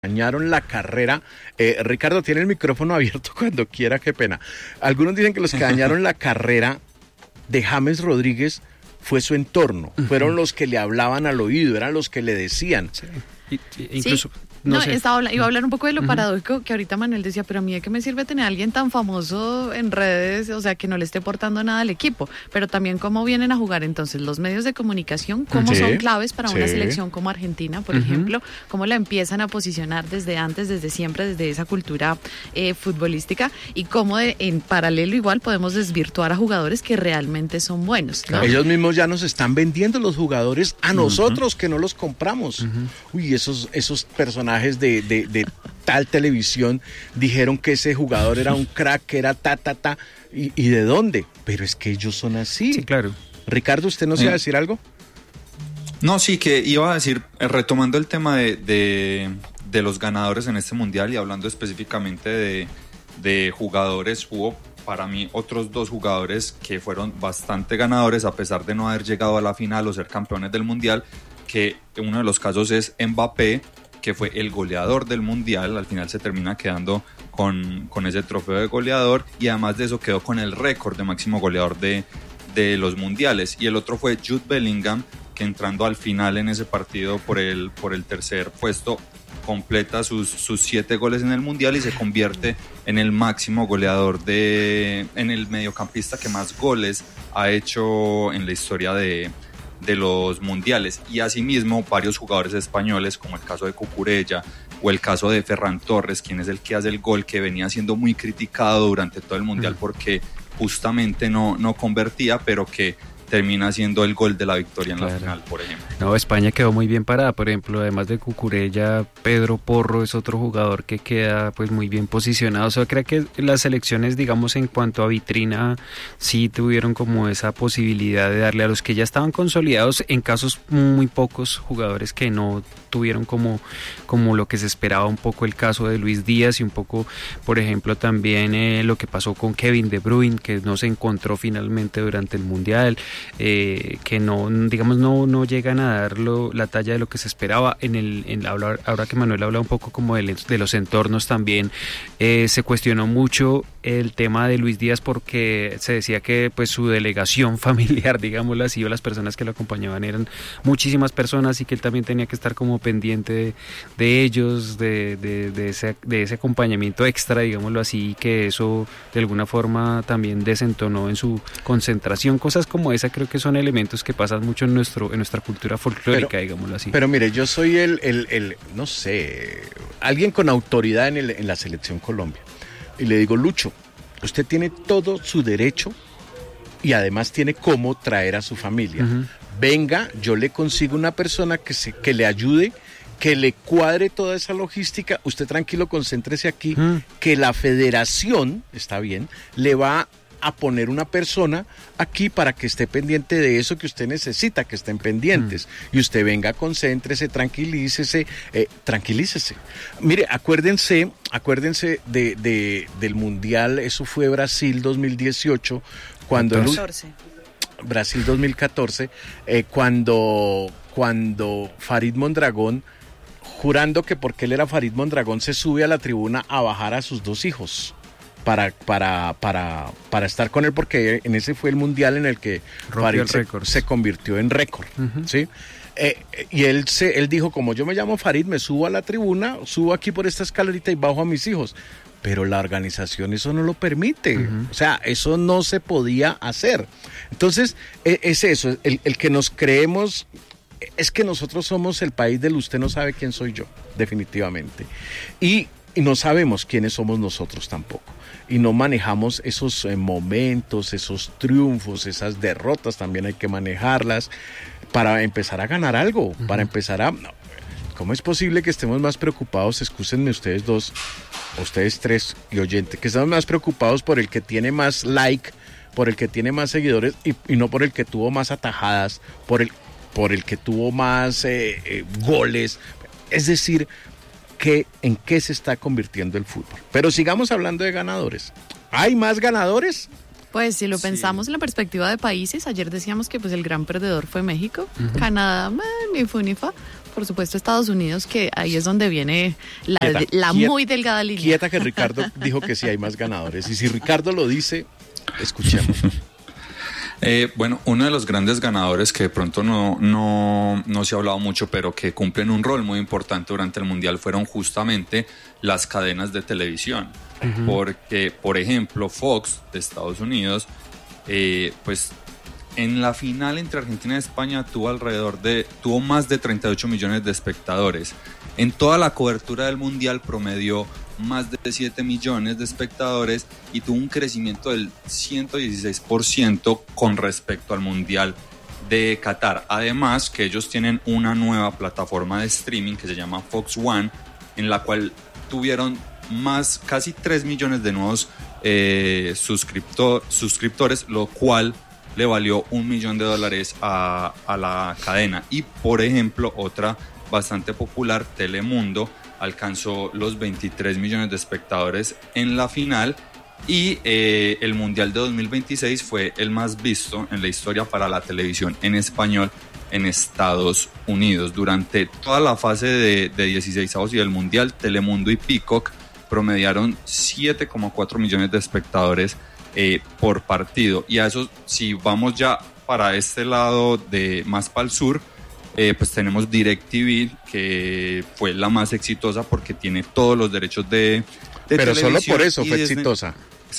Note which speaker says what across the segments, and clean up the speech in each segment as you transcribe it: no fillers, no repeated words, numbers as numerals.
Speaker 1: dañaron la carrera. Ricardo tiene el micrófono abierto cuando quiera, qué pena. Algunos dicen que los que dañaron la carrera de James Rodríguez fue su entorno, fueron los que le hablaban al oído, eran los que le decían.
Speaker 2: Sí. Incluso...
Speaker 3: Sí.
Speaker 2: No sé.
Speaker 3: Iba a hablar un poco de lo paradójico que ahorita Manuel decía, pero a mí de qué me sirve tener a alguien tan famoso en redes, o sea, que no le esté aportando nada al equipo, pero también cómo vienen a jugar entonces los medios de comunicación, cómo son claves para una selección como Argentina, por ejemplo, cómo la empiezan a posicionar desde antes, desde siempre, desde esa cultura futbolística, y cómo en paralelo igual podemos desvirtuar a jugadores que realmente son buenos, ¿no?
Speaker 1: Ellos mismos ya nos están vendiendo los jugadores a nosotros que no los compramos. Uy, esos personajes de tal televisión dijeron que ese jugador era un crack, que era ¿y de dónde? Pero es que ellos son así.
Speaker 2: Sí, claro.
Speaker 1: Ricardo, ¿usted nos iba a decir algo?
Speaker 4: No, sí, que iba a decir, retomando el tema de los ganadores en este mundial y hablando específicamente de jugadores, hubo para mí otros dos jugadores que fueron bastante ganadores a pesar de no haber llegado a la final o ser campeones del mundial, que uno de los casos es Mbappé, que fue el goleador del mundial, al final se termina quedando con ese trofeo de goleador y además de eso quedó con el récord de máximo goleador de los mundiales. Y el otro fue Jude Bellingham, que entrando al final en ese partido por el tercer puesto completa sus 7 goles en el mundial y se convierte en el máximo goleador en el mediocampista que más goles ha hecho en la historia de los mundiales. Y asimismo varios jugadores españoles, como el caso de Cucurella o el caso de Ferran Torres, quien es el que hace el gol, que venía siendo muy criticado durante todo el mundial porque justamente no convertía, pero que termina siendo el gol de la victoria en la final, por ejemplo.
Speaker 2: No, España quedó muy bien parada, por ejemplo, además de Cucurella, Pedro Porro es otro jugador que queda pues muy bien posicionado. O sea, creo que las selecciones, digamos, en cuanto a vitrina, sí tuvieron como esa posibilidad de darle a los que ya estaban consolidados, en casos muy pocos jugadores que no tuvieron como lo que se esperaba, un poco el caso de Luis Díaz y un poco, por ejemplo, también lo que pasó con Kevin De Bruyne, que no se encontró finalmente durante el Mundial, que no llegan a dar la talla de lo que se esperaba. Ahora que Manuel habla un poco como de los entornos también, se cuestionó mucho el tema de Luis Díaz porque se decía que pues su delegación familiar, digámoslo así, o las personas que lo acompañaban eran muchísimas personas y que él también tenía que estar como pendiente de ellos, de ese acompañamiento extra, digámoslo así, que eso de alguna forma también desentonó en su concentración. Cosas como esa creo que son elementos que pasan mucho en nuestra cultura folclórica, digámoslo así.
Speaker 1: Pero mire, yo soy no sé, alguien con autoridad en la selección Colombia. Y le digo, Lucho, usted tiene todo su derecho y además tiene cómo traer a su familia. Venga, yo le consigo una persona que le ayude, que le cuadre toda esa logística. Usted tranquilo, concéntrese aquí, que la federación, está bien, le va a poner una persona aquí para que esté pendiente de eso que usted necesita, que estén pendientes. Y usted venga, concéntrese, tranquilícese. Mire, acuérdense del Mundial, eso fue Brasil 2018, cuando... Brasil 2014, cuando Farid Mondragón, jurando que porque él era Farid Mondragón, se sube a la tribuna a bajar a sus 2 hijos. Para estar con él, porque en ese fue el mundial en el que Farid se convirtió en récord, ¿sí? Y él dijo, como yo me llamo Farid, me subo a la tribuna, subo aquí por esta escalerita y bajo a mis hijos. Pero la organización eso no lo permite, o sea, eso no se podía hacer. Entonces, es eso, el que nos creemos, es que nosotros somos el país del usted no sabe quién soy yo, definitivamente. Y no sabemos quiénes somos nosotros tampoco. Y no manejamos esos momentos, esos triunfos, esas derrotas, también hay que manejarlas para empezar a ganar algo, para empezar a... ¿Cómo es posible que estemos más preocupados, excúsenme ustedes dos, ustedes tres y oyente, que estamos más preocupados por el que tiene más like, por el que tiene más seguidores y no por el que tuvo más atajadas, por el que tuvo más goles? Es decir, ¿en qué se está convirtiendo el fútbol? Pero sigamos hablando de ganadores. ¿Hay más ganadores?
Speaker 3: Pues si lo pensamos en la perspectiva de países, ayer decíamos que pues el gran perdedor fue México, Canadá, ni fu ni fa, por supuesto Estados Unidos, que ahí es donde viene la muy delgada línea.
Speaker 1: Quieta que Ricardo dijo que sí hay más ganadores. Y si Ricardo lo dice, escuchemos.
Speaker 4: Bueno, uno de los grandes ganadores que de pronto no se ha hablado mucho, pero que cumplen un rol muy importante durante el Mundial fueron justamente las cadenas de televisión. Uh-huh. Porque, por ejemplo, Fox de Estados Unidos, pues en la final entre Argentina y España tuvo más de 38 millones de espectadores. En toda la cobertura del Mundial promedió más de 7 millones de espectadores y tuvo un crecimiento del 116% con respecto al Mundial de Qatar. Además que ellos tienen una nueva plataforma de streaming que se llama Fox One, en la cual tuvieron casi 3 millones de nuevos suscriptores, lo cual le valió $1 millón a la cadena. Y por ejemplo, otra bastante popular, Telemundo, alcanzó los 23 millones de espectadores en la final, y el Mundial de 2026 fue el más visto en la historia para la televisión en español en Estados Unidos. Durante toda la fase de 16avos y del Mundial, Telemundo y Peacock promediaron 7,4 millones de espectadores por partido. Y a eso, si vamos ya para este lado más para el sur, pues tenemos DirecTV, que fue la más exitosa porque tiene todos los derechos de
Speaker 1: pero solo por eso fue
Speaker 4: Disney.
Speaker 1: Exitosa.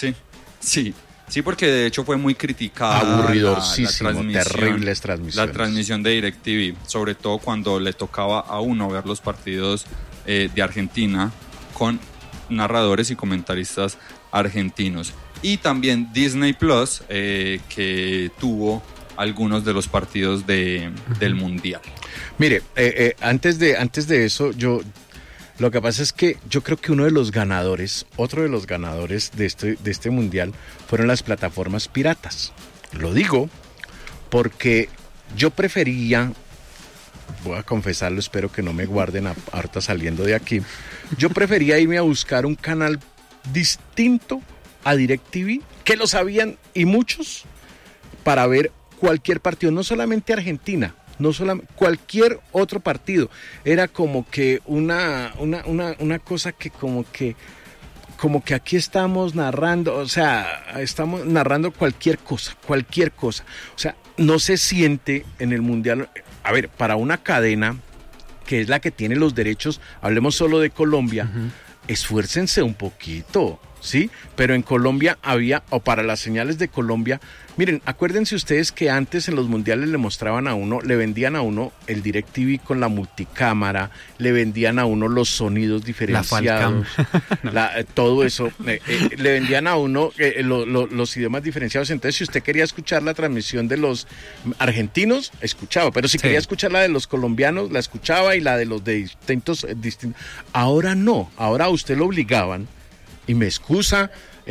Speaker 4: Sí, porque de hecho fue muy criticada.
Speaker 1: Aburridorcísimo, terribles transmisiones.
Speaker 4: La transmisión de DirecTV, sobre todo cuando le tocaba a uno ver los partidos de Argentina con narradores y comentaristas argentinos. Y también Disney Plus, que tuvo algunos de los partidos del Mundial.
Speaker 1: Mire, antes de eso, lo que pasa es que yo creo que otro de los ganadores de este Mundial fueron las plataformas piratas. Lo digo porque yo prefería, voy a confesarlo, espero que no me guarden harta saliendo de aquí, yo prefería irme a buscar un canal distinto a DirecTV, que lo sabían y muchos, para ver cualquier partido, no solamente Argentina, cualquier otro partido. Era como que una cosa que como que aquí estamos narrando, o sea, estamos narrando cualquier cosa. O sea, no se siente en el Mundial. A ver, para una cadena que es la que tiene los derechos, hablemos solo de Colombia, esfuércense un poquito, ¿sí? Pero en Colombia o para las señales de Colombia, miren, acuérdense ustedes que antes en los mundiales le vendían a uno el DirecTV con la multicámara, le vendían a uno los sonidos diferenciados, todo eso, le vendían a uno los idiomas diferenciados. Entonces, si usted quería escuchar la transmisión de los argentinos, escuchaba, pero si quería escuchar la de los colombianos, la escuchaba, y la de los de distintos. Ahora no, ahora a usted lo obligaban. Y me excusa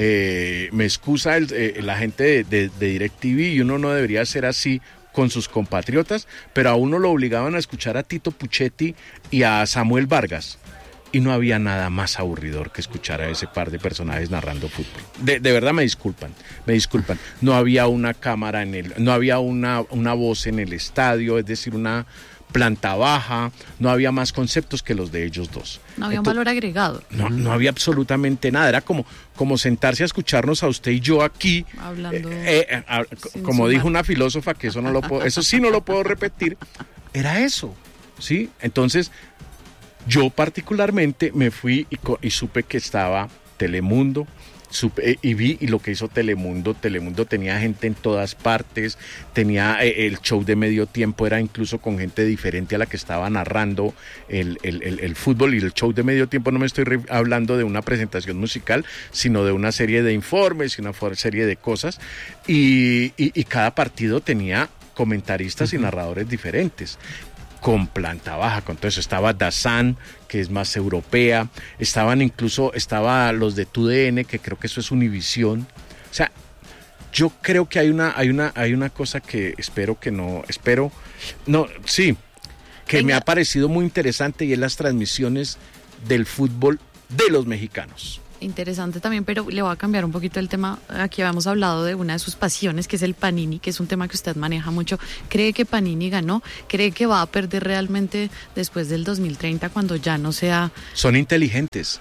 Speaker 1: la gente de DirecTV, y uno no debería ser así con sus compatriotas, pero a uno lo obligaban a escuchar a Tito Puchetti y a Samuel Vargas, y no había nada más aburridor que escuchar a ese par de personajes narrando fútbol. De verdad me disculpan. No había una cámara no había una voz en el estadio, es decir, una planta baja, no había más conceptos que los de ellos dos.
Speaker 3: No había un valor agregado.
Speaker 1: No había absolutamente nada, era como sentarse a escucharnos a usted y yo aquí,
Speaker 3: hablando,
Speaker 1: como dijo una filósofa, que eso sí no lo puedo repetir, era eso, ¿sí? Entonces, yo particularmente me fui y supe que estaba Telemundo, y vi lo que hizo Telemundo tenía gente en todas partes, tenía el show de medio tiempo, era incluso con gente diferente a la que estaba narrando el fútbol, y el show de medio tiempo no me estoy hablando de una presentación musical, sino de una serie de informes y una serie de cosas, y cada partido tenía comentaristas y narradores diferentes, con planta baja, con todo eso. Estaba DAZN, que es más europea, estaba los de TUDN, que creo que eso es Univisión. O sea, yo creo que hay una cosa que me ha parecido muy interesante, y es las transmisiones del fútbol de los mexicanos.
Speaker 3: Interesante también, pero le voy a cambiar un poquito el tema. Aquí habíamos hablado de una de sus pasiones, que es el Panini, que es un tema que usted maneja mucho. ¿Cree que Panini ganó? ¿Cree que va a perder realmente después del 2030 cuando ya no sea...?
Speaker 1: Son inteligentes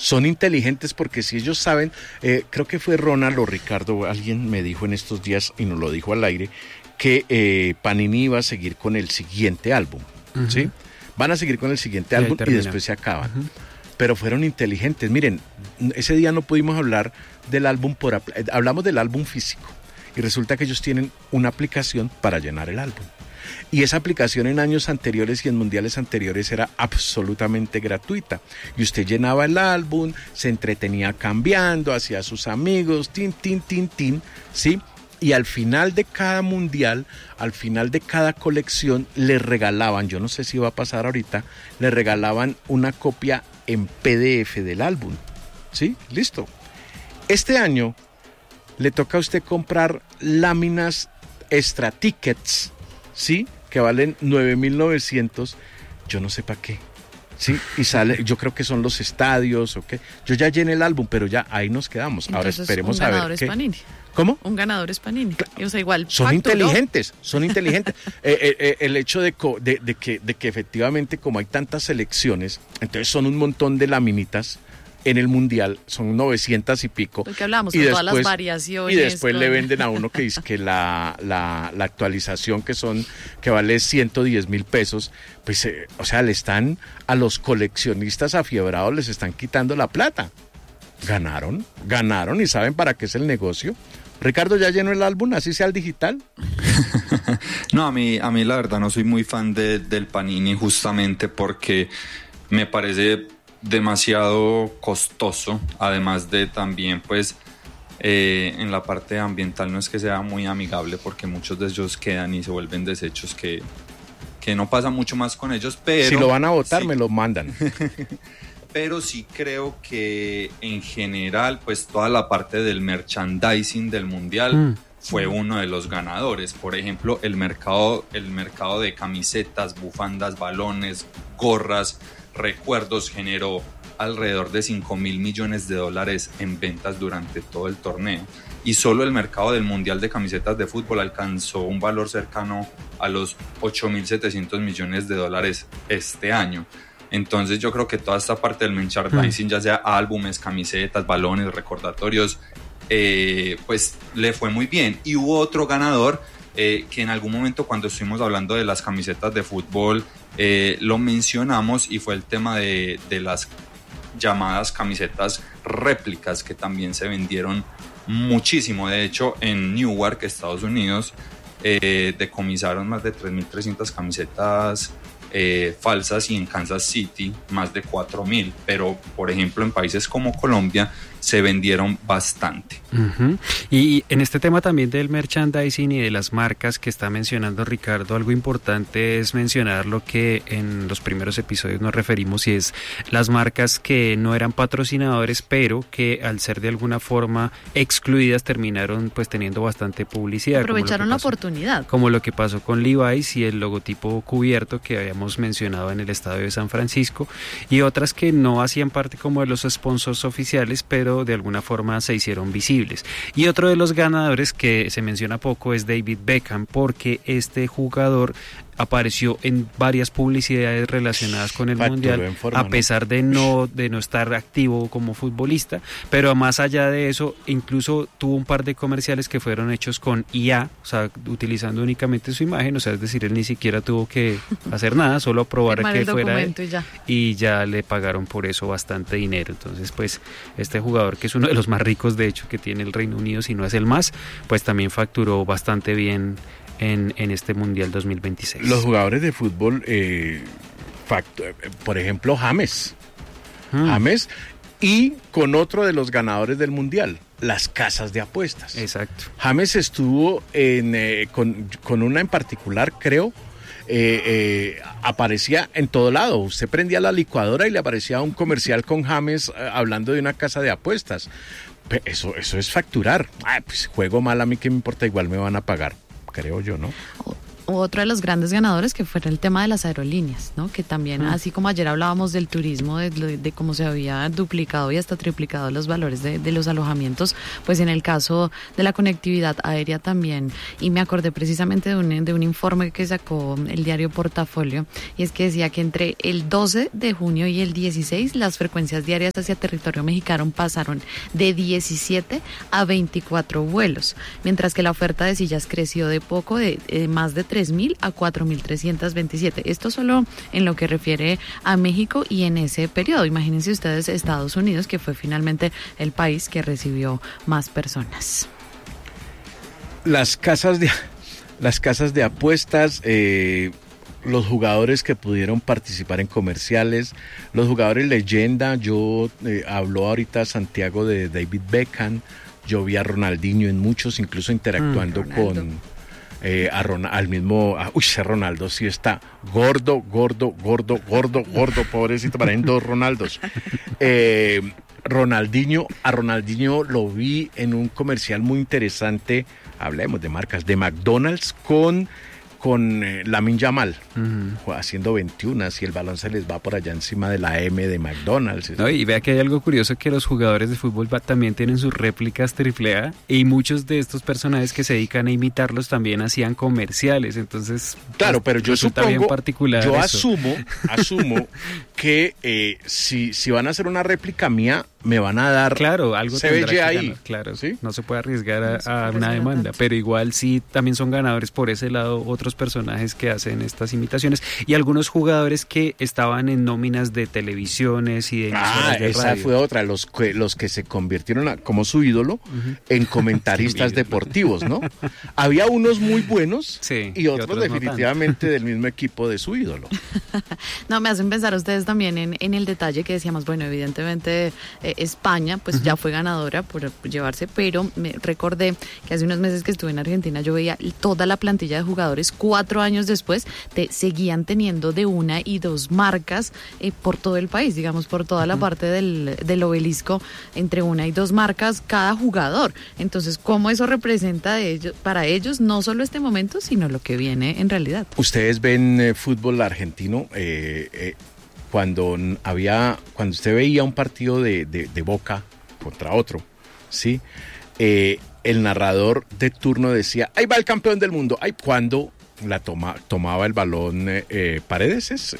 Speaker 1: porque si ellos saben, creo que fue Ronald o Ricardo, alguien me dijo en estos días y nos lo dijo al aire, que Panini iba a seguir con el siguiente álbum, ¿sí? Van a seguir con el siguiente álbum y después se acaban. Pero fueron inteligentes. Miren, ese día no pudimos hablar del álbum hablamos del álbum físico y resulta que ellos tienen una aplicación para llenar el álbum. Y esa aplicación en años anteriores y en mundiales anteriores era absolutamente gratuita. Y usted llenaba el álbum, se entretenía cambiando, hacía sus amigos, tin, ¿sí? Y al final de cada mundial, al final de cada colección, le regalaban, yo no sé si va a pasar ahorita, le regalaban una copia en PDF del álbum. ¿Sí? Listo. Este año le toca a usted comprar láminas extra tickets, ¿sí? Que valen 9,900, yo no sé para qué. Sí, y sale, yo creo que son los estadios, ¿ok? Yo ya llené el álbum, pero ya ahí nos quedamos.
Speaker 3: Entonces,
Speaker 1: ahora esperemos a ver qué.
Speaker 3: Panini.
Speaker 1: ¿Cómo?
Speaker 3: Un ganador es Panini. O sea, igual
Speaker 1: son
Speaker 3: facturó.
Speaker 1: inteligentes. El hecho de que efectivamente, como hay tantas selecciones, entonces son un montón de laminitas en el mundial, son 900 y pico.
Speaker 3: Porque hablamos
Speaker 1: y
Speaker 3: con
Speaker 1: después,
Speaker 3: todas las variaciones.
Speaker 1: Y después le venden a uno que dice que la actualización que vale 110,000 pesos, pues, o sea, le están a los coleccionistas afiebrados, les están quitando la plata. Ganaron y saben para qué es el negocio. Ricardo, ¿ya llenó el álbum, así sea el digital?
Speaker 4: No, a mí la verdad no soy muy fan del Panini, justamente porque me parece demasiado costoso, además de también pues en la parte ambiental no es que sea muy amigable, porque muchos de ellos quedan y se vuelven desechos que no pasa mucho más con ellos, pero...
Speaker 1: Si lo van a votar,
Speaker 4: sí.
Speaker 1: Me lo mandan.
Speaker 4: Pero sí creo que en general pues toda la parte del merchandising del mundial fue uno de los ganadores. Por ejemplo, el mercado de camisetas, bufandas, balones, gorras, recuerdos generó alrededor de 5,000 millones de dólares en ventas durante todo el torneo. Y solo el mercado del mundial de camisetas de fútbol alcanzó un valor cercano a los 8,700 millones de dólares este año. Entonces yo creo que toda esta parte del merchandising, ya sea álbumes, camisetas, balones, recordatorios, pues le fue muy bien. Y hubo otro ganador que en algún momento, cuando estuvimos hablando de las camisetas de fútbol, lo mencionamos, y fue el tema de las llamadas camisetas réplicas, que también se vendieron muchísimo. De hecho, en Newark, Estados Unidos, decomisaron más de 3,300 camisetas falsas, y en Kansas City más de 4,000, pero por ejemplo en países como Colombia se vendieron bastante.
Speaker 2: Y en este tema también del merchandising y de las marcas que está mencionando Ricardo, algo importante es mencionar lo que en los primeros episodios nos referimos, y es las marcas que no eran patrocinadores, pero que al ser de alguna forma excluidas terminaron pues teniendo bastante publicidad.
Speaker 3: Aprovecharon la oportunidad.
Speaker 2: Como lo que pasó con Levi's y el logotipo cubierto que habíamos mencionado en el estadio de San Francisco, y otras que no hacían parte como de los sponsors oficiales, pero de alguna forma se hicieron visibles. Y otro de los ganadores que se menciona poco es David Beckham, porque este jugador apareció en varias publicidades relacionadas con el mundial, a pesar de no estar activo como futbolista, pero más allá de eso, incluso tuvo un par de comerciales que fueron hechos con IA, o sea, utilizando únicamente su imagen, o sea, es decir, él ni siquiera tuvo que hacer nada, solo aprobar que fuera él, y ya le pagaron por eso bastante dinero. Entonces, pues, este jugador, que es uno de los más ricos, de hecho, que tiene el Reino Unido, si no es el más, pues también facturó bastante bien en este Mundial 2026.
Speaker 1: Los jugadores de fútbol, por ejemplo, James, y con otro de los ganadores del Mundial, las casas de apuestas.
Speaker 2: Exacto.
Speaker 1: James estuvo con una en particular, creo, aparecía en todo lado. Usted prendía la licuadora y le aparecía un comercial con James hablando de una casa de apuestas. Eso es facturar. Pues juego mal, a mí qué me importa, igual me van a pagar, creo yo, ¿no?
Speaker 3: otro de los grandes ganadores que fue el tema de las aerolíneas, ¿no? Que también, así como ayer hablábamos del turismo, de cómo se había duplicado y hasta triplicado los valores de los alojamientos, pues en el caso de la conectividad aérea también. Y me acordé precisamente de un informe que sacó el diario Portafolio, y es que decía que entre el 12 de junio y el 16 las frecuencias diarias hacia territorio mexicano pasaron de 17 a 24 vuelos, mientras que la oferta de sillas creció de poco, de más de 3.000 a 4.327. Esto solo en lo que refiere a México y en ese periodo. Imagínense ustedes Estados Unidos, que fue finalmente el país que recibió más personas.
Speaker 1: Las casas de apuestas, los jugadores que pudieron participar en comerciales, los jugadores leyenda. Yo habló ahorita Santiago de David Beckham. Yo vi a Ronaldinho en muchos, incluso interactuando con al mismo. Ese Ronaldo sí está gordo, pobrecito, parecen dos Ronaldos. A Ronaldinho lo vi en un comercial muy interesante, hablemos de marcas, de McDonald's con Lamine Yamal, haciendo 21, y el balón se les va por allá encima de la M de McDonald's.
Speaker 2: No, y vea que hay algo curioso, que los jugadores de fútbol también tienen sus réplicas AAA, y muchos de estos personajes que se dedican a imitarlos también hacían comerciales, entonces...
Speaker 1: Claro, pero yo supongo,
Speaker 2: particular
Speaker 1: yo
Speaker 2: eso.
Speaker 1: asumo que si van a hacer una réplica mía, me van a dar,
Speaker 2: claro, algo
Speaker 1: tendrá que
Speaker 2: ahí,
Speaker 1: ganar,
Speaker 2: claro,
Speaker 1: ¿sí?
Speaker 2: No se puede arriesgar a una demanda, pero igual sí también son ganadores por ese lado otros personajes que hacen estas imitaciones, y algunos jugadores que estaban en nóminas de televisiones y de emisoras de
Speaker 1: esa
Speaker 2: radio.
Speaker 1: fue otra, los que se convirtieron como su ídolo en comentaristas deportivos, ¿no? Había unos muy buenos, sí, y otros definitivamente no del mismo equipo de su ídolo.
Speaker 3: No, me hacen pensar ustedes también en el detalle que decíamos, bueno, evidentemente España pues ya fue ganadora por llevarse, pero me recordé que hace unos meses que estuve en Argentina, yo veía toda la plantilla de jugadores 4 años después seguían teniendo de 1 y 2 marcas por todo el país, digamos, por toda la parte del obelisco, entre 1 y 2 marcas cada jugador. Entonces, ¿cómo eso representa para ellos no solo este momento, sino lo que viene en realidad?
Speaker 1: Ustedes ven fútbol argentino, cuando usted veía un partido de Boca contra otro, ¿sí? El narrador de turno decía, ahí va el campeón del mundo. Ahí cuando tomaba el balón Paredes,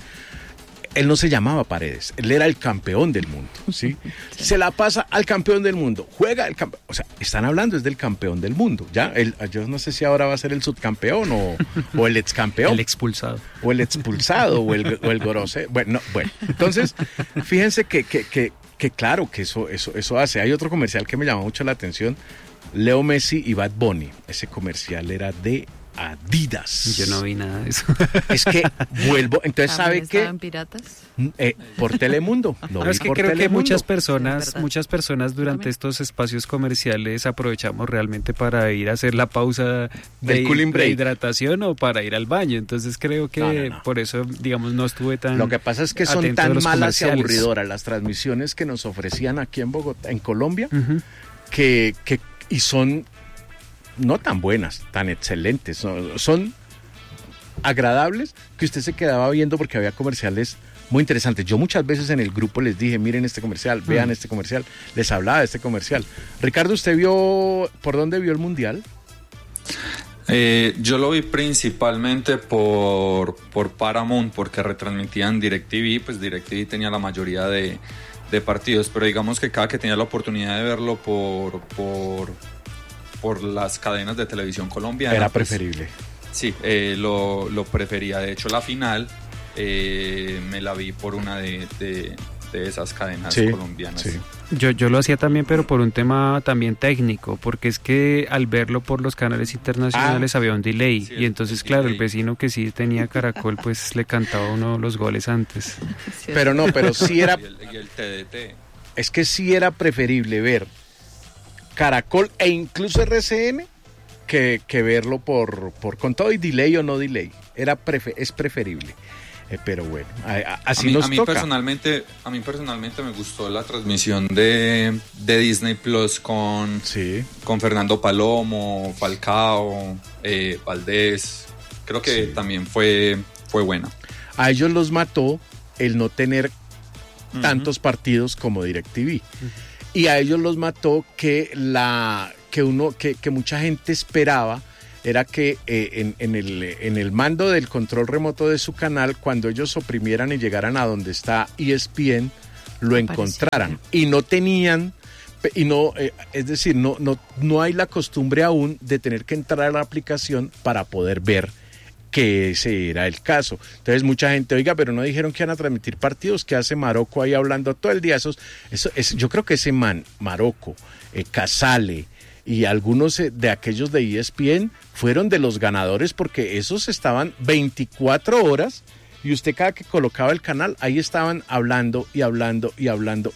Speaker 1: él no se llamaba Paredes, él era el campeón del mundo, ¿sí? Se la pasa al campeón del mundo, juega el campeón, o sea, están hablando es del campeón del mundo, ya, yo no sé si ahora va a ser el subcampeón o el excampeón.
Speaker 2: El expulsado.
Speaker 1: O el expulsado, o el gorose, bueno, entonces, fíjense que claro, que eso hace. Hay otro comercial que me llama mucho la atención, Leo Messi y Bad Bunny, ese comercial era de Adidas.
Speaker 2: Yo no vi nada de eso.
Speaker 1: Es que vuelvo, entonces ¿sabe qué?
Speaker 3: ¿Estaban piratas?
Speaker 1: Por Telemundo.
Speaker 2: Es que creo que muchas personas durante estos espacios comerciales aprovechamos realmente para ir a hacer la pausa de hidratación o para ir al baño. Entonces creo que por eso, digamos, no estuve tan...
Speaker 1: Lo que pasa es que son tan malas y aburridoras las transmisiones que nos ofrecían aquí en Bogotá, en Colombia, y son no tan buenas, tan excelentes, son agradables, que usted se quedaba viendo porque había comerciales muy interesantes. Yo muchas veces en el grupo les dije, miren este comercial, vean este comercial, les hablaba de este comercial. Ricardo, ¿usted por dónde vio el Mundial?
Speaker 4: Yo lo vi principalmente por Paramount, porque retransmitían DirecTV, pues DirecTV tenía la mayoría de partidos, pero digamos que cada que tenía la oportunidad de verlo por las cadenas de televisión colombiana.
Speaker 1: Era preferible.
Speaker 4: Sí, lo prefería. De hecho, la final me la vi por una de esas cadenas colombianas. Sí.
Speaker 2: Yo lo hacía también, pero por un tema también técnico, porque es que al verlo por los canales internacionales había un delay, y entonces claro, el vecino que sí tenía Caracol pues le cantaba uno los goles antes.
Speaker 1: Pero sí era...
Speaker 4: y el TDT.
Speaker 1: Es que sí era preferible ver Caracol e incluso RCN que verlo con todo y delay o no delay. Es preferible. Pero bueno, así nos toca. A mí personalmente me gustó la transmisión de Disney Plus con Fernando Palomo, Falcao, Valdés.
Speaker 4: Creo que también fue buena.
Speaker 1: A ellos los mató el no tener tantos partidos como DirecTV. Y a ellos los mató que mucha gente esperaba era que en el mando del control remoto de su canal, cuando ellos oprimieran y llegaran a donde está ESPN, lo encontraran. Y no tenían, es decir, no hay la costumbre aún de tener que entrar a la aplicación para poder ver que ese era el caso. Entonces mucha gente, oiga, pero no dijeron que iban a transmitir partidos, ¿qué hace Marocco ahí hablando todo el día? Yo creo que ese Marocco, Casale y algunos de aquellos de ESPN fueron de los ganadores, porque esos estaban 24 horas y usted cada que colocaba el canal, ahí estaban hablando y hablando y hablando.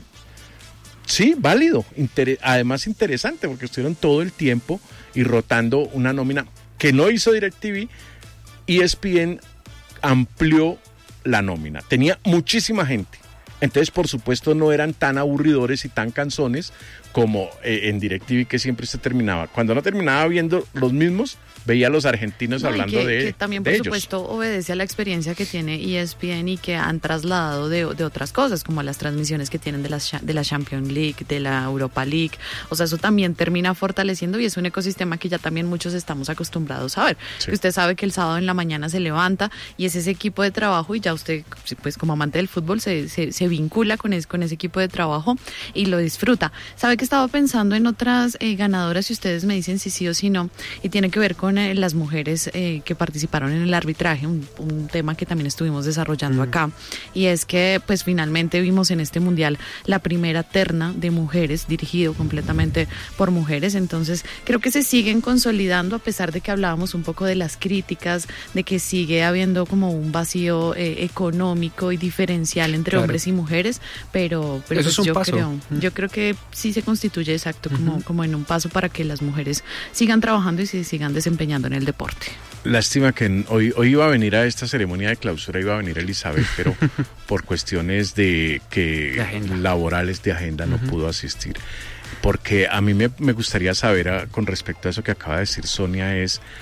Speaker 1: Sí, válido, además interesante, porque estuvieron todo el tiempo y rotando una nómina que no hizo DirecTV. ESPN amplió la nómina, tenía muchísima gente, entonces por supuesto no eran tan aburridores y tan cansones como en DirecTV, que siempre se terminaba, cuando no terminaba viendo los mismos, veía a los argentinos hablando de ellos.
Speaker 3: Que también por supuesto obedece a la experiencia que tiene ESPN y que han trasladado de otras cosas, como las transmisiones que tienen de la Champions League, de la Europa League, o sea, eso también termina fortaleciendo y es un ecosistema que ya también muchos estamos acostumbrados a ver. Sí. Usted sabe que el sábado en la mañana se levanta y es ese equipo de trabajo y ya usted, pues como amante del fútbol, se vincula con ese equipo de trabajo y lo disfruta. ¿Sabe que estaba pensando en otras ganadoras y ustedes me dicen si sí o si no? Y tiene que ver con las mujeres que participaron en el arbitraje, un tema que también estuvimos desarrollando acá, y es que pues finalmente vimos en este mundial la primera terna de mujeres, dirigido completamente por mujeres. Entonces creo que se siguen consolidando, a pesar de que hablábamos un poco de las críticas, de que sigue habiendo como un vacío económico y diferencial entre hombres y mujeres, pero
Speaker 2: eso es un paso.
Speaker 3: Yo creo que sí se constituye exacto como en un paso para que las mujeres sigan trabajando y se sigan desempeñando en el deporte.
Speaker 1: Lástima que hoy iba a venir a esta ceremonia de clausura, iba a venir Elizabeth, pero por cuestiones de laborales de agenda no pudo asistir. Porque a mí me gustaría saber, con respecto a eso que acaba de decir Sonia,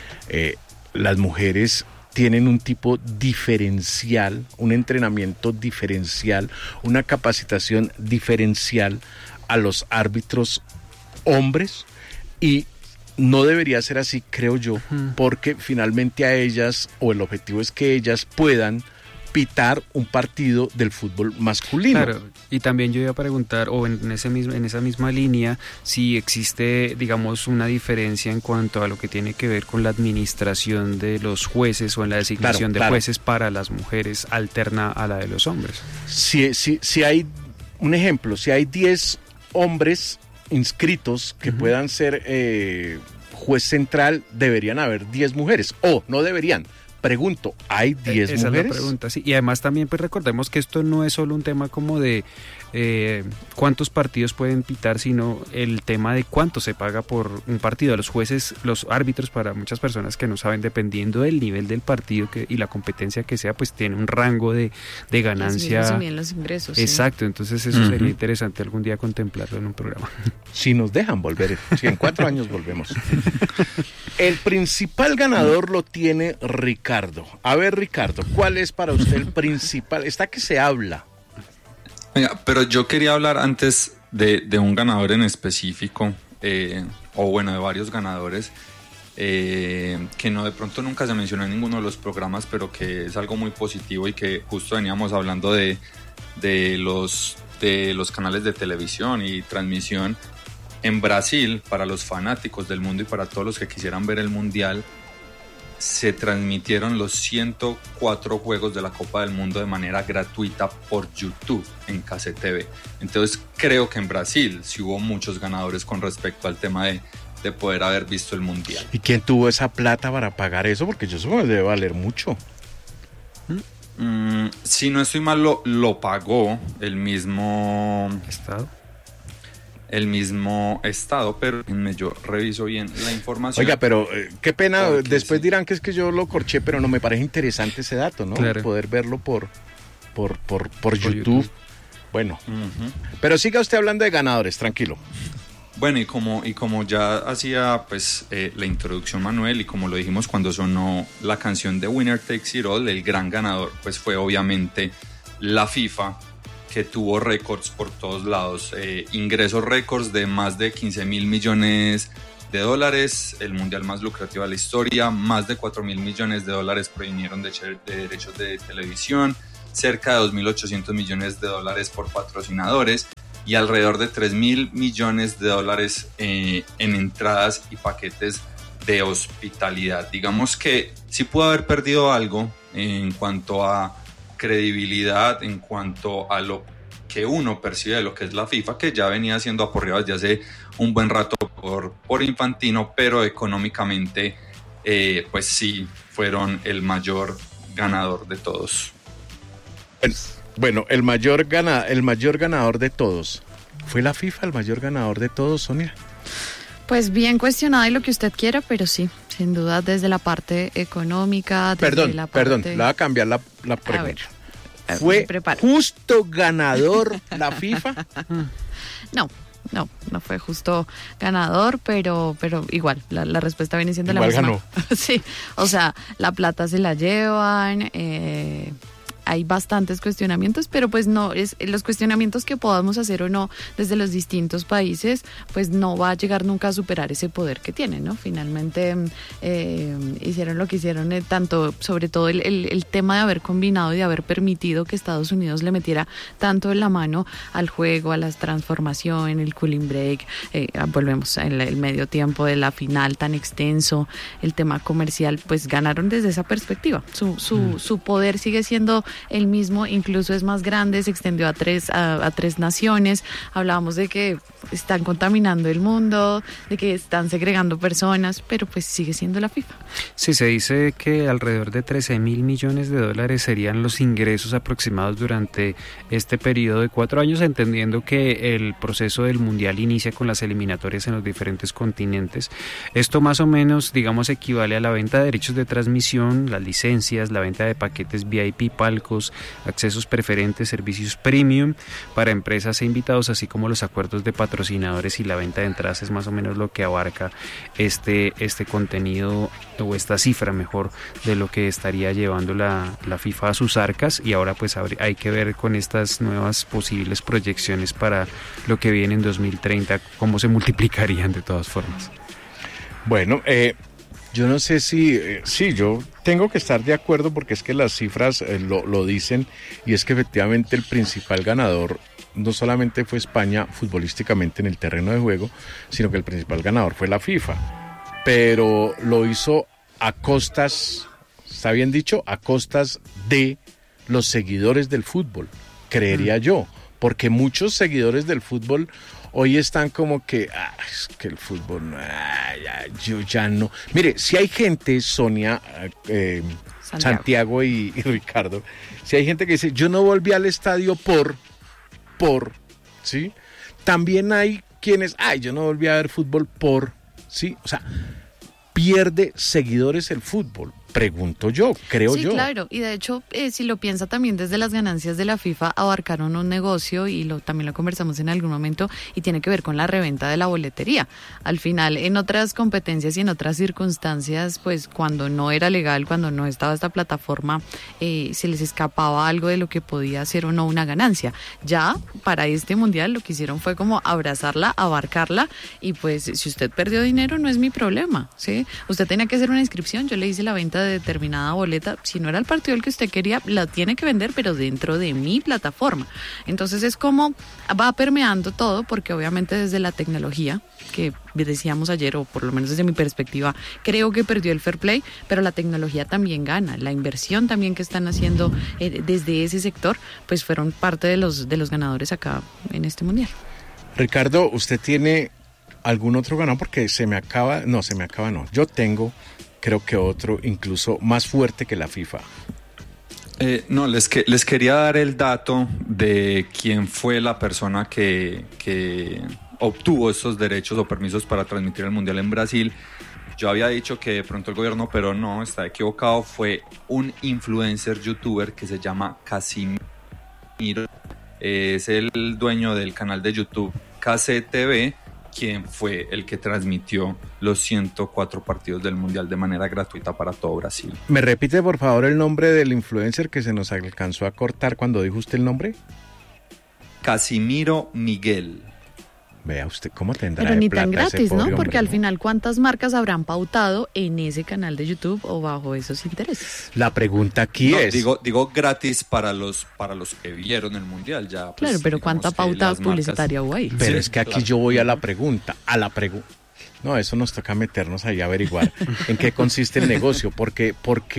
Speaker 1: las mujeres tienen un tipo diferencial, un entrenamiento diferencial, una capacitación diferencial a los árbitros hombres, y no debería ser así, creo yo, porque finalmente a ellas, o el objetivo es que ellas puedan pitar un partido del fútbol masculino.
Speaker 2: Claro, y también yo iba a preguntar, o en esa misma línea, si existe, digamos, una diferencia en cuanto a lo que tiene que ver con la administración de los jueces o en la designación de jueces para las mujeres alterna a la de los hombres.
Speaker 1: Si hay un ejemplo, si hay 10 hombres inscritos que puedan ser juez central, deberían haber 10 mujeres, o no deberían. Pregunto, ¿hay 10 mujeres?
Speaker 2: Esa es la pregunta, sí. Y además también pues recordemos que esto no es solo un tema como de cuántos partidos pueden pitar, sino el tema de cuánto se paga por un partido. Los jueces, los árbitros, para muchas personas que no saben, dependiendo del nivel del partido y la competencia que sea, pues tiene un rango de ganancia.
Speaker 3: También los ingresos.
Speaker 2: Exacto, entonces eso sería interesante algún día contemplarlo en un programa.
Speaker 1: Si nos dejan volver, si en 4 años volvemos. El principal ganador lo tiene Ricardo. A ver, Ricardo, ¿cuál es para usted el principal? Está que se habla.
Speaker 4: Venga, pero yo quería hablar antes de un ganador en específico, o bueno, de varios ganadores, que no, de pronto nunca se mencionó en ninguno de los programas, pero que es algo muy positivo y que justo veníamos hablando de los canales de televisión y transmisión. En Brasil, para los fanáticos del mundo y para todos los que quisieran ver el Mundial, se transmitieron los 104 juegos de la Copa del Mundo de manera gratuita por YouTube en Case TV. Entonces creo que en Brasil sí hubo muchos ganadores con respecto al tema de poder haber visto el Mundial.
Speaker 1: ¿Y quién tuvo esa plata para pagar eso? Porque yo supongo que debe valer mucho.
Speaker 4: Si no estoy mal, lo pagó el mismo
Speaker 2: ¿Estado?
Speaker 4: El mismo estado, pero yo reviso bien la información.
Speaker 1: Oiga, pero qué pena, después dirán que es que yo lo corché, pero no, me parece interesante ese dato, ¿no? Claro. Poder verlo por YouTube. Bueno, pero siga usted hablando de ganadores, tranquilo.
Speaker 4: Bueno, y como ya hacía pues la introducción Manuel, y como lo dijimos cuando sonó la canción de Winner Takes It All, el gran ganador pues fue obviamente la FIFA, que tuvo récords por todos lados, ingresos récords de más de 15.000 millones de dólares, el mundial más lucrativo de la historia, más de 4.000 millones de dólares provinieron de derechos de televisión, cerca de 2.800 millones de dólares por patrocinadores, y alrededor de 3.000 millones de dólares en entradas y paquetes de hospitalidad. Digamos que sí pudo haber perdido algo en cuanto a credibilidad, en cuanto a lo que uno percibe de lo que es la FIFA, que ya venía siendo aporreado desde hace un buen rato por Infantino, pero económicamente pues sí fueron el mayor ganador de todos.
Speaker 1: Bueno, el mayor ganador de todos. ¿Fue la FIFA el mayor ganador de todos, Sonia?
Speaker 3: Pues bien cuestionado y lo que usted quiera, pero sí, sin duda desde la parte económica.
Speaker 1: Perdón, le voy a cambiar la pregunta. ¿Fue justo ganador la FIFA?
Speaker 3: No fue justo ganador, pero igual, la respuesta viene siendo
Speaker 1: igual
Speaker 3: la misma.
Speaker 1: Ganó.
Speaker 3: Sí, o sea, la plata se la llevan, hay bastantes cuestionamientos, pero pues no, los cuestionamientos que podamos hacer o no desde los distintos países, pues no va a llegar nunca a superar ese poder que tienen, ¿no? Finalmente hicieron lo que hicieron, tanto, sobre todo el tema de haber combinado y de haber permitido que Estados Unidos le metiera tanto en la mano al juego, a la transformación, el cooling break, volvemos al medio tiempo de la final tan extenso, el tema comercial, pues ganaron desde esa perspectiva. Su poder sigue siendo el mismo, incluso es más grande, se extendió a tres naciones. Hablábamos de que están contaminando el mundo, de que están segregando personas, pero pues sigue siendo la FIFA.
Speaker 2: Sí, se dice que alrededor de 13.000 millones de dólares serían los ingresos aproximados durante este periodo de 4 años, entendiendo que el proceso del mundial inicia con las eliminatorias en los diferentes continentes. Esto más o menos, digamos, equivale a la venta de derechos de transmisión, las licencias, la venta de paquetes VIP, palcos, accesos preferentes, servicios premium para empresas e invitados, así como los acuerdos de patrocinadores y la venta de entradas. Es más o menos lo que abarca este contenido, o esta cifra mejor, de lo que estaría llevando la FIFA a sus arcas. Y ahora pues hay que ver con estas nuevas posibles proyecciones para lo que viene en 2030 cómo se multiplicarían de todas formas.
Speaker 1: Bueno, yo no sé si yo tengo que estar de acuerdo, porque es que las cifras lo dicen, y es que efectivamente el principal ganador no solamente fue España futbolísticamente en el terreno de juego, sino que el principal ganador fue la FIFA, pero lo hizo a costas, está bien dicho, a costas de los seguidores del fútbol, creería yo, porque muchos seguidores del fútbol hoy están como que, es que el fútbol, yo ya no. Mire, si hay gente, Sonia, Santiago y Ricardo, si hay gente que dice, yo no volví al estadio por, ¿sí? También hay quienes, yo no volví a ver fútbol por, ¿sí? O sea, pierde seguidores el fútbol. Pregunto yo, creo yo.
Speaker 3: Sí, claro, y de hecho, si lo piensa también desde las ganancias de la FIFA, abarcaron un negocio, y también lo conversamos en algún momento, y tiene que ver con la reventa de la boletería. Al final, en otras competencias y en otras circunstancias, pues cuando no era legal, cuando no estaba esta plataforma, se les escapaba algo de lo que podía ser o no una ganancia. Ya, para este mundial, lo que hicieron fue como abrazarla, abarcarla, y pues si usted perdió dinero, no es mi problema, ¿sí? Usted tenía que hacer una inscripción, yo le hice la venta de determinada boleta, si no era el partido el que usted quería, la tiene que vender, pero dentro de mi plataforma. Entonces es como va permeando todo, porque obviamente desde la tecnología, que decíamos ayer, o por lo menos desde mi perspectiva, creo que perdió el fair play, pero la tecnología también gana, la inversión también que están haciendo desde ese sector, pues fueron parte de los ganadores acá en este mundial.
Speaker 1: Ricardo, ¿usted tiene algún otro ganador? Porque yo tengo, creo que otro incluso más fuerte que la FIFA.
Speaker 4: No, les quería dar el dato de quién fue la persona que obtuvo estos derechos o permisos para transmitir el Mundial en Brasil. Yo había dicho que de pronto el gobierno, pero no, está equivocado. Fue un influencer youtuber que se llama Casimiro. Es el dueño del canal de YouTube KCTV, quien fue el que transmitió los 104 partidos del Mundial de manera gratuita para todo Brasil.
Speaker 1: ¿Me repite por favor el nombre del influencer que se nos alcanzó a cortar cuando dijo usted el nombre?
Speaker 4: Casimiro Miguel.
Speaker 1: Vea usted cómo tendrá
Speaker 3: Pero
Speaker 1: de
Speaker 3: ni
Speaker 1: plata
Speaker 3: tan
Speaker 1: ese
Speaker 3: gratis,
Speaker 1: pobre
Speaker 3: ¿no?
Speaker 1: hombre,
Speaker 3: Porque al
Speaker 1: ¿no?
Speaker 3: final, ¿cuántas marcas habrán pautado en ese canal de YouTube o bajo esos intereses?
Speaker 1: La pregunta aquí
Speaker 4: No,
Speaker 1: es...
Speaker 4: digo gratis para los que vieron el Mundial. Ya, pues,
Speaker 3: Claro, pero ¿cuánta
Speaker 4: digamos que
Speaker 3: pauta
Speaker 4: las
Speaker 3: publicitaria hubo ahí?
Speaker 1: Pero
Speaker 4: Sí,
Speaker 1: es que aquí
Speaker 4: claro.
Speaker 1: yo voy a la pregunta, No, eso nos toca meternos ahí a averiguar en qué consiste el negocio, porque,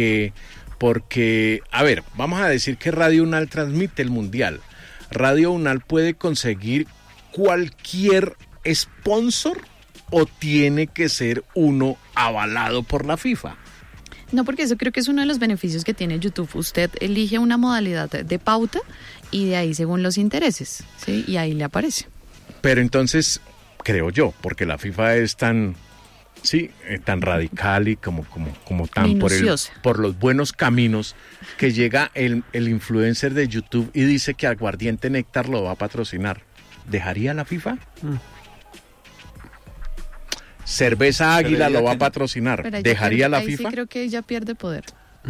Speaker 1: a ver, vamos a decir que Radio Unal transmite el Mundial. Radio Unal puede conseguir cualquier sponsor o tiene que ser uno avalado por la FIFA.
Speaker 3: No, porque eso creo que es uno de los beneficios que tiene YouTube. Usted elige una modalidad de pauta y de ahí según los intereses, ¿sí? Y ahí le aparece.
Speaker 1: Pero entonces, creo yo, porque la FIFA es tan radical y como tan
Speaker 3: Minuciosa.
Speaker 1: por los buenos caminos, que llega el influencer de YouTube y dice que Aguardiente Néctar lo va a patrocinar. ¿Dejaría la FIFA? Cerveza Águila lo va a patrocinar.
Speaker 3: Pero ahí
Speaker 1: ¿Dejaría la
Speaker 3: ahí
Speaker 1: FIFA?
Speaker 3: sí creo que ella pierde poder.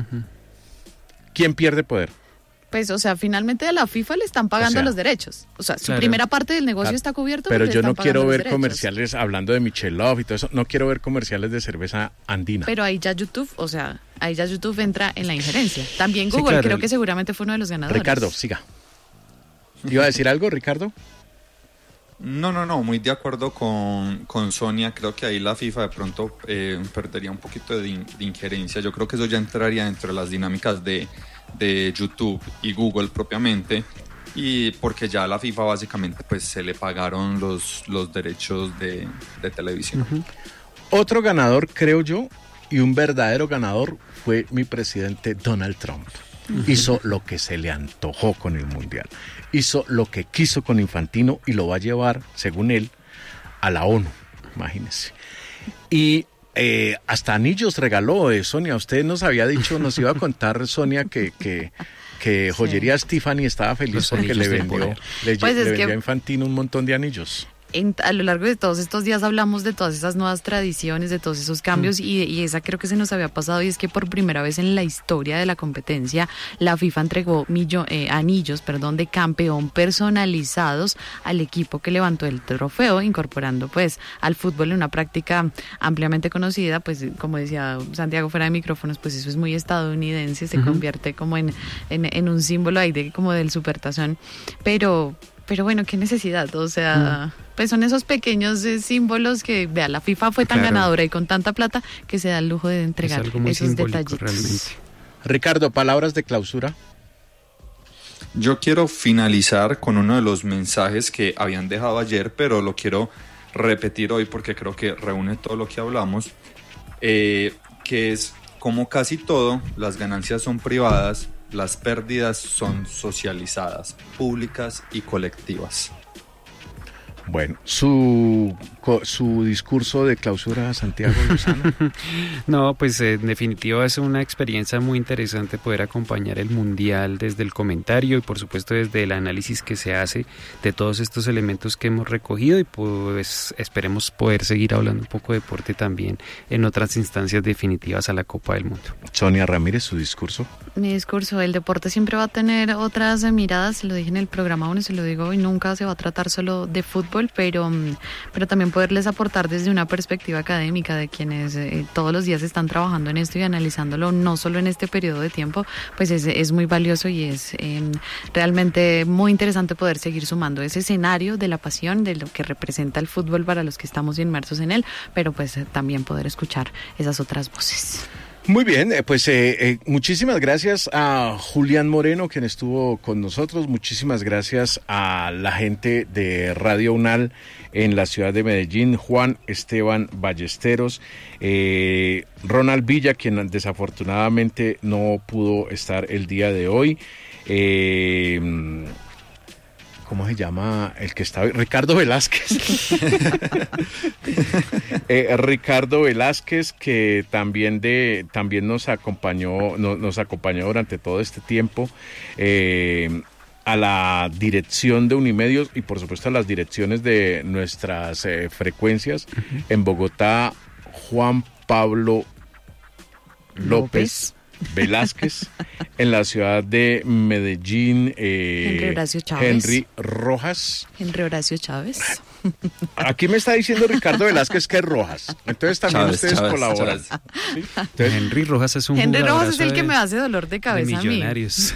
Speaker 1: ¿Quién pierde poder?
Speaker 3: Pues, o sea, finalmente a la FIFA le están pagando
Speaker 1: O sea,
Speaker 3: los derechos. O sea, su
Speaker 2: claro.
Speaker 3: primera parte del negocio
Speaker 1: Claro,
Speaker 3: está cubierto.
Speaker 1: Pero
Speaker 3: porque
Speaker 1: yo
Speaker 3: le
Speaker 1: no
Speaker 3: están
Speaker 1: quiero
Speaker 3: pagando los
Speaker 1: ver
Speaker 3: derechos.
Speaker 1: comerciales hablando de Michelob y todo eso. No quiero ver comerciales de cerveza andina.
Speaker 3: Pero ahí ya YouTube, o sea, ahí ya YouTube entra en la injerencia. También
Speaker 2: Sí,
Speaker 3: Google
Speaker 2: claro.
Speaker 3: creo que seguramente fue uno de los ganadores.
Speaker 1: Ricardo, siga. ¿Iba a decir algo, Ricardo?
Speaker 4: No, muy de acuerdo con Sonia. Creo que ahí la FIFA de pronto perdería un poquito de injerencia. Yo creo que eso ya entraría dentro de las dinámicas de YouTube y Google propiamente, y porque ya a la FIFA básicamente pues se le pagaron los derechos de televisión.
Speaker 1: Otro ganador, creo yo, y un verdadero ganador fue mi presidente Donald Trump. Hizo lo que se le antojó con el Mundial. Hizo lo que quiso con Infantino y lo va a llevar, según él, a la ONU. Imagínense. Y hasta anillos regaló, Sonia. Usted nos había dicho, nos iba a contar, Sonia, que Joyerías Tiffany estaba feliz
Speaker 2: Los
Speaker 1: porque le
Speaker 2: anillos del
Speaker 1: vendió,
Speaker 2: poder.
Speaker 3: Pues es
Speaker 1: vendió
Speaker 3: que-
Speaker 1: a Infantino un montón de anillos.
Speaker 3: A lo largo de todos estos días hablamos de todas esas nuevas tradiciones, de todos esos cambios y esa creo que se nos había pasado, y es que por primera vez en la historia de la competencia la FIFA entregó anillos de campeón personalizados al equipo que levantó el trofeo, incorporando pues al fútbol en una práctica ampliamente conocida, pues como decía Santiago fuera de micrófonos, pues eso es muy estadounidense, se convierte como en un símbolo ahí de como del supertazón, pero bueno, qué necesidad, o sea, pues son esos pequeños símbolos que, vea, la FIFA fue tan
Speaker 2: Claro.
Speaker 3: ganadora y con tanta plata que se da el lujo de entregar
Speaker 2: Es algo muy
Speaker 3: esos
Speaker 2: simbólico
Speaker 3: detallitos.
Speaker 2: realmente.
Speaker 1: Ricardo, palabras de clausura.
Speaker 4: Yo quiero finalizar con uno de los mensajes que habían dejado ayer, pero lo quiero repetir hoy porque creo que reúne todo lo que hablamos, que es: como casi todo, las ganancias son privadas, las pérdidas son socializadas, públicas y colectivas.
Speaker 1: Bueno, su discurso de clausura, Santiago Lozano.
Speaker 2: No, pues en definitiva es una experiencia muy interesante poder acompañar el Mundial desde el comentario y por supuesto desde el análisis que se hace de todos estos elementos que hemos recogido, y pues esperemos poder seguir hablando un poco de deporte también en otras instancias definitivas a la Copa del Mundo.
Speaker 1: Sonia Ramírez, su discurso.
Speaker 3: Mi discurso, el deporte siempre va a tener otras miradas, se lo dije en el programa 1, se lo digo hoy, nunca se va a tratar solo de fútbol, pero también poderles aportar desde una perspectiva académica de quienes todos los días están trabajando en esto y analizándolo, no solo en este periodo de tiempo, pues es muy valioso y es realmente muy interesante poder seguir sumando ese escenario de la pasión, de lo que representa el fútbol para los que estamos inmersos en él, pero pues también poder escuchar esas otras voces.
Speaker 1: Muy bien, pues muchísimas gracias a Julián Moreno, quien estuvo con nosotros. Muchísimas gracias a la gente de Radio Unal en la ciudad de Medellín, Juan Esteban Ballesteros, Ronald Villa, quien desafortunadamente no pudo estar el día de hoy. ¿Cómo se llama el que está hoy? Ricardo Velázquez. Ricardo Velázquez, que también nos acompañó durante todo este tiempo. a la dirección de Unimedios y por supuesto a las direcciones de nuestras frecuencias. En Bogotá, Juan Pablo López Velázquez. En la ciudad de Medellín,
Speaker 3: Henry Horacio Chávez.
Speaker 1: Henry Rojas.
Speaker 3: Henry Horacio Chávez.
Speaker 1: Aquí me está diciendo Ricardo Velázquez que es Rojas. Entonces también ustedes colaboran. ¿Sí? Entonces,
Speaker 2: Henry Rojas es un
Speaker 3: Henry
Speaker 2: jugador
Speaker 3: Rojas es el que me hace dolor de cabeza a mí.
Speaker 2: Millonarios.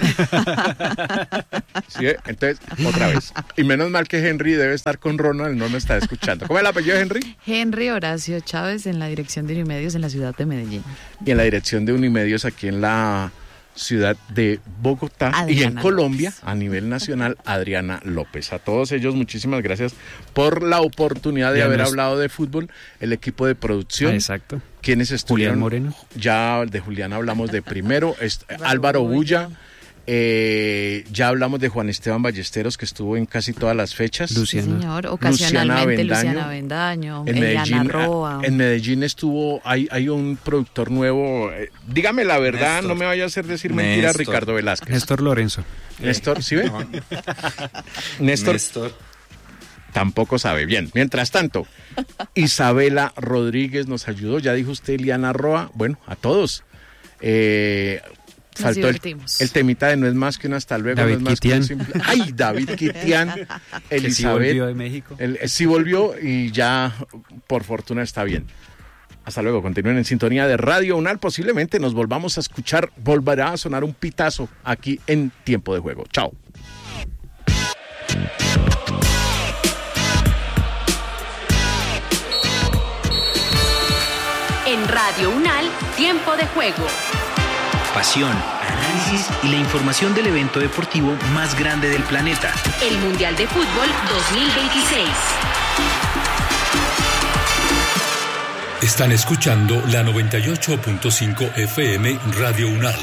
Speaker 1: ¿Sí? Entonces, otra vez. Y menos mal que Henry debe estar con Ronald, no me está escuchando. ¿Cómo es el apellido de Henry?
Speaker 3: Henry Horacio Chávez en la dirección de Unimedios en la ciudad de Medellín.
Speaker 1: Y en la dirección de Unimedios aquí en la ciudad de Bogotá.
Speaker 3: Adriana
Speaker 1: y en Colombia,
Speaker 3: López.
Speaker 1: a nivel nacional, Adriana López. A todos ellos, muchísimas gracias por la oportunidad de haber hablado de fútbol. El equipo de producción.
Speaker 2: Exacto.
Speaker 1: Quienes estuvieron.
Speaker 2: Julián Moreno.
Speaker 1: Ya de Julián hablamos de primero. Álvaro Bulla. Ya hablamos de Juan Esteban Ballesteros, que estuvo en casi todas las fechas.
Speaker 3: Sí, señor. Ocasionalmente Luciana Avendaño, Eliana Roa.
Speaker 1: En Medellín estuvo, hay un productor nuevo. Dígame la verdad,
Speaker 4: Néstor.
Speaker 1: no me vaya a hacer decir mentiras, Ricardo Velázquez.
Speaker 2: Néstor Lorenzo.
Speaker 1: Néstor, ¿sí ve? Néstor tampoco sabe. Bien, mientras tanto, Isabela Rodríguez nos ayudó. Ya dijo usted, Eliana Roa. Bueno, a todos. Faltó el temita de no es más que un hasta luego.
Speaker 2: David
Speaker 1: no es más
Speaker 2: Kitian.
Speaker 1: Que un simple... ¡Ay, David Kitian!
Speaker 2: Que sí volvió de México.
Speaker 1: Sí volvió y ya, por fortuna, está bien. Hasta luego, continúen en sintonía de Radio UNAL. Posiblemente nos volvamos a escuchar, volverá a sonar un pitazo aquí en Tiempo de Juego. Chao.
Speaker 5: En Radio UNAL, Tiempo de Juego.
Speaker 6: Pasión, análisis y la información del evento deportivo más grande del planeta.
Speaker 5: El Mundial de Fútbol 2026.
Speaker 7: Están escuchando la 98.5 FM Radio UNAL.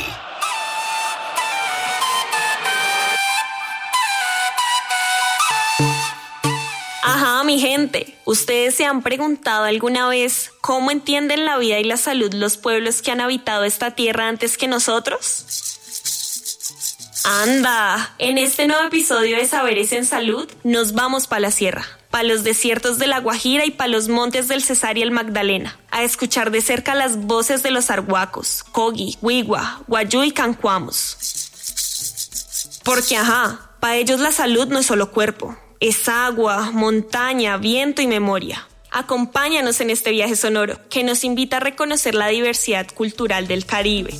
Speaker 8: Ajá, mi gente, ¿ustedes se han preguntado alguna vez cómo entienden la vida y la salud los pueblos que han habitado esta tierra antes que nosotros? ¡Anda! En este nuevo episodio de Saberes en Salud, nos vamos para la sierra, para los desiertos de La Guajira y para los montes del Cesar y el Magdalena, a escuchar de cerca las voces de los arhuacos, Cogi, Huigua, Guayú y Cancuamos. Porque para ellos la salud no es solo cuerpo. Es agua, montaña, viento y memoria. Acompáñanos en este viaje sonoro que nos invita a reconocer la diversidad cultural del Caribe.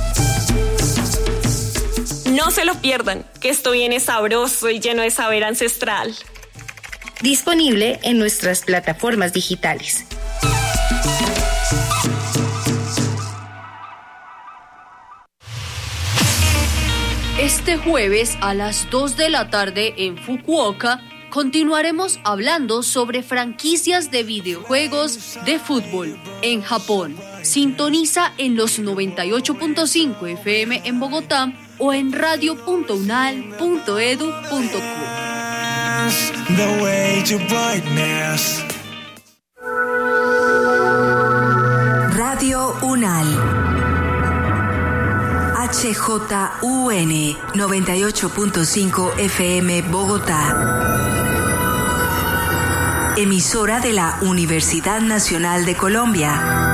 Speaker 8: No se lo pierdan, que esto viene sabroso y lleno de saber ancestral.
Speaker 9: Disponible en nuestras plataformas digitales.
Speaker 10: Este jueves a las 2 de la tarde en Fukuoka continuaremos hablando sobre franquicias de videojuegos de fútbol en Japón. Sintoniza en los 98.5 FM en Bogotá o en radio.unal.edu.co.
Speaker 11: Radio UNAL. HJUN 98.5 FM Bogotá. Emisora de la Universidad Nacional de Colombia.